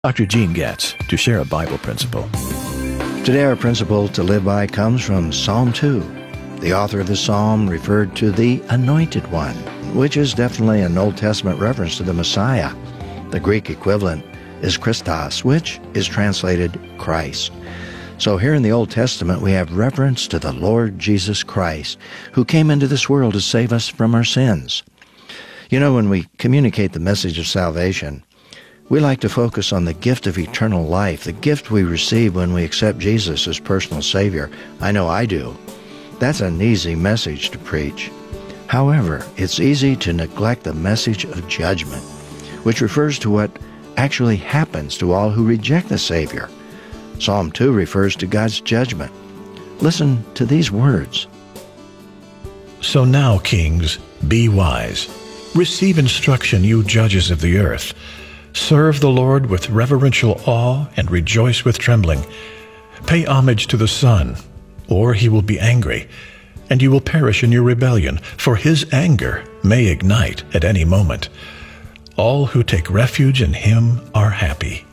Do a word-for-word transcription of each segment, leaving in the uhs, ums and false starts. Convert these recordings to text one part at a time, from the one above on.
Doctor Gene Getz to share a Bible principle. Today our principle to live by comes from Psalm two. The author of the psalm referred to the Anointed One, which is definitely an Old Testament reference to the Messiah. The Greek equivalent is Christos, which is translated Christ. So here in the Old Testament we have reference to the Lord Jesus Christ, who came into this world to save us from our sins. You know, when we communicate the message of salvation, we like to focus on the gift of eternal life, the gift we receive when we accept Jesus as personal Savior. I know I do. That's an easy message to preach. However, it's easy to neglect the message of judgment, which refers to what actually happens to all who reject the Savior. Psalm two refers to God's judgment. Listen to these words. So now, kings, be wise. Receive instruction, you judges of the earth. Serve the Lord with reverential awe and rejoice with trembling. Pay homage to the Son, or he will be angry, and you will perish in your rebellion, for his anger may ignite at any moment. All who take refuge in him are happy.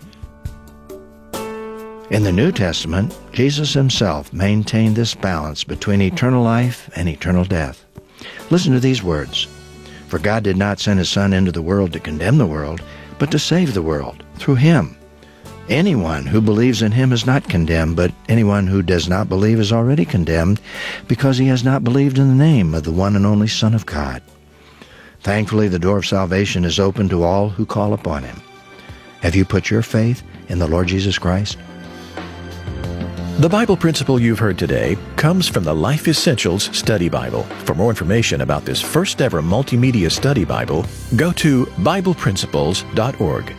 In the New Testament, Jesus himself maintained this balance between eternal life and eternal death. Listen to these words. For God did not send his Son into the world to condemn the world, but to save the world through him. Anyone who believes in him is not condemned, but anyone who does not believe is already condemned, because he has not believed in the name of the one and only Son of God. Thankfully, the door of salvation is open to all who call upon him. Have you put your faith in the Lord Jesus Christ? The Bible principle you've heard today comes from the Life Essentials Study Bible. For more information about this first ever multimedia study Bible, go to Bible Principles dot org.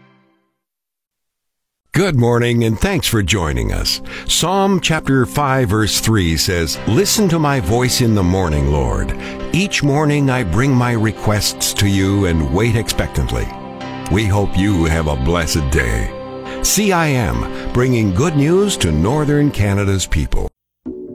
Good morning, and thanks for joining us. Psalm chapter five, verse three says, "Listen to my voice in the morning, Lord. Each morning I bring my requests to you and wait expectantly." We hope you have a blessed day. C I M, bringing good news to Northern Canada's people.